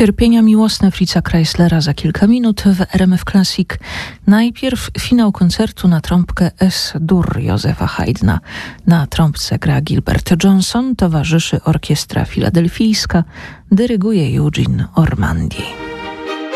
Cierpienia miłosne Fritza Kreislera za kilka minut w RMF Classic. Najpierw finał koncertu na trąbkę S-dur Józefa Haydna. Na trąbce gra Gilbert Johnson, towarzyszy orkiestra filadelfijska, dyryguje Eugene Ormandy.